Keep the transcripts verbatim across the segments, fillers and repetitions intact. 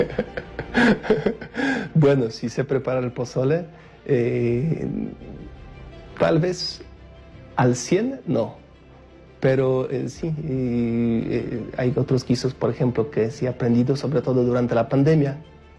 Bueno, si se prepara el pozole, eh, tal vez al cien no, pero eh, sí, eh, hay otros guisos, por ejemplo, que sí he aprendido, sobre todo durante la pandemia.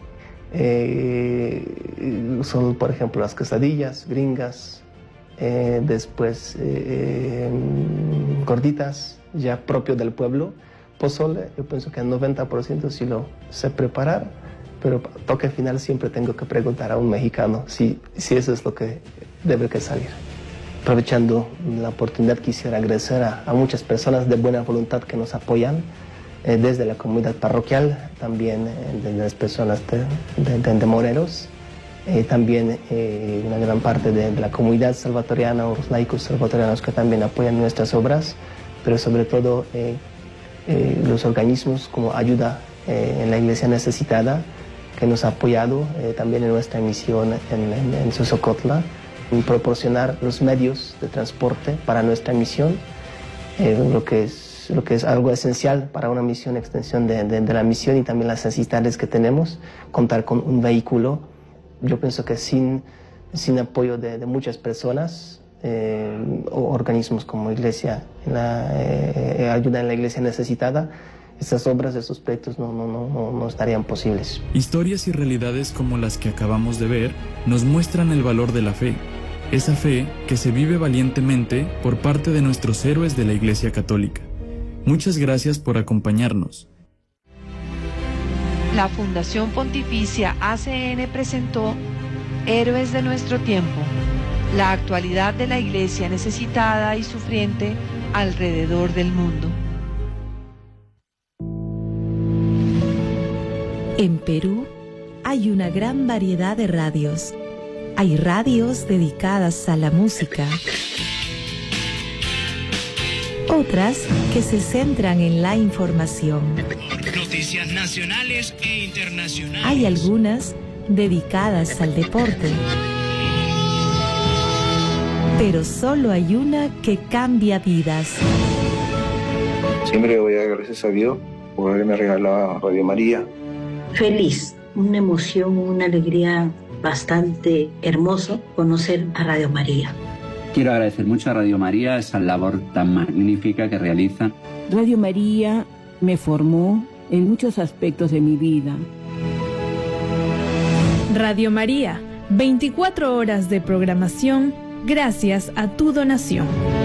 Eh, son, por ejemplo, las quesadillas gringas, eh, después eh, gorditas, ya propio del pueblo. Pozole, yo pienso que el noventa por ciento sí lo sé preparar, pero toque final siempre tengo que preguntar a un mexicano si, si eso es lo que debe que salir. Aprovechando la oportunidad, quisiera agradecer a, a muchas personas de buena voluntad que nos apoyan, eh, desde la comunidad parroquial, también eh, desde las personas de, de, de, de Morelos, eh, también eh, una gran parte de, de la comunidad salvatoriana o los laicos salvatorianos que también apoyan nuestras obras, pero sobre todo eh, eh, los organismos como Ayuda eh, en la Iglesia Necesitada, que nos ha apoyado eh, también en nuestra misión en, en, en Sosocotla, en proporcionar los medios de transporte para nuestra misión, eh, lo, que es, lo que es algo esencial para una misión, extensión de, de, de la misión, y también las necesidades que tenemos, contar con un vehículo. Yo pienso que sin, sin apoyo de, de muchas personas, eh, o organismos como Iglesia, la, eh, Ayuda en la Iglesia Necesitada, estas obras, estos proyectos no, no, no, no estarían posibles. Historias y realidades como las que acabamos de ver nos muestran el valor de la fe. Esa fe que se vive valientemente por parte de nuestros héroes de la Iglesia Católica. Muchas gracias por acompañarnos. La Fundación Pontificia A C N presentó Héroes de nuestro tiempo, la actualidad de la Iglesia necesitada y sufriente alrededor del mundo. En Perú hay una gran variedad de radios. Hay radios dedicadas a la música, otras que se centran en la información. Noticias nacionales e internacionales. Hay algunas dedicadas al deporte. Pero solo hay una que cambia vidas. Siempre voy a dar gracias a Dios por haberme regalado Radio María. Feliz, una emoción, una alegría bastante hermoso conocer a Radio María. Quiero agradecer mucho a Radio María esa labor tan magnífica que realiza. Radio María me formó en muchos aspectos de mi vida. Radio María, veinticuatro horas de programación gracias a tu donación.